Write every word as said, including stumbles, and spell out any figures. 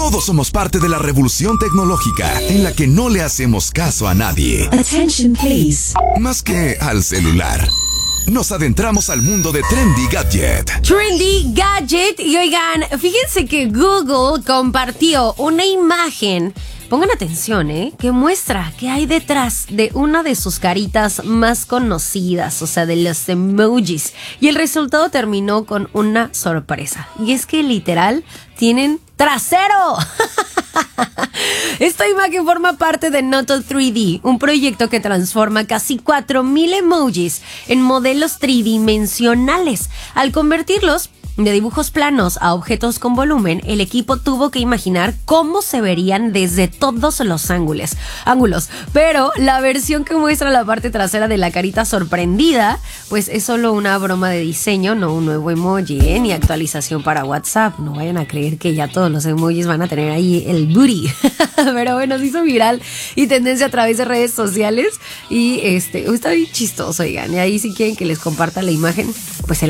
Todos somos parte de la revolución tecnológica en la que no le hacemos caso a nadie. Attention, please. Más que al celular. Nos adentramos al mundo de Trendy Gadget. Trendy Gadget. Y oigan, fíjense que Google compartió una imagen, pongan atención, ¿eh? Que muestra qué hay detrás de una de sus caritas más conocidas, o sea, de los emojis. Y el resultado terminó con una sorpresa. Y es que literal tienen trasero. Esta imagen forma parte de Noto tres D, un proyecto que transforma casi cuatro mil emojis en modelos tridimensionales. Al convertirlos de dibujos planos a objetos con volumen, el equipo tuvo que imaginar cómo se verían desde todos los ángulos. ángulos. Pero la versión que muestra la parte trasera de la carita sorprendida, pues es solo una broma de diseño, no un nuevo emoji, ¿eh? Ni actualización para WhatsApp. No vayan a creer que ya todos los emojis van a tener ahí el booty. Pero bueno, se hizo viral y tendencia a través de redes sociales. Y este, está bien chistoso, oigan. Y ahí si quieren que les comparta la imagen, pues se la